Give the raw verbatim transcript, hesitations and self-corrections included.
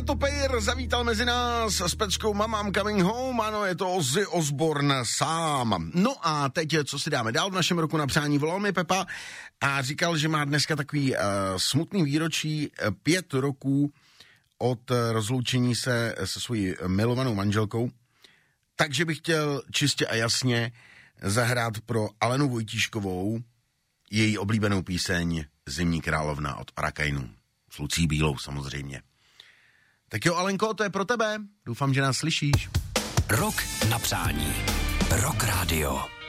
Netopejr zavítal mezi nás s peckou Mama I'm Coming Home, ano, je to Ozzy Osbourne sám. No a teď, co si dáme dál v našem roku na přání, volal mi Pepa a říkal, že má dneska takový uh, smutný výročí, uh, pět roků od uh, rozloučení se se svojí milovanou manželkou, takže bych chtěl čistě a jasně zahrát pro Alenu Vojtíškovou její oblíbenou píseň Zimní královna od Arakajnů. S Lucí Bílou samozřejmě. Tak jo, Alenko, to je pro tebe. Doufám, že nás slyšíš. Rok na přání. Rock Radio.